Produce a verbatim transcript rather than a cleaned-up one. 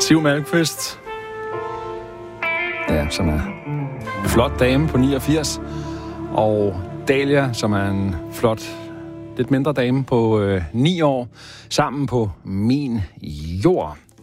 Siv Malmkvist, ja, som er en flot dame på niogfirs, og Dahlia, som er en flot, lidt mindre dame på øh, ni år, sammen på min jord.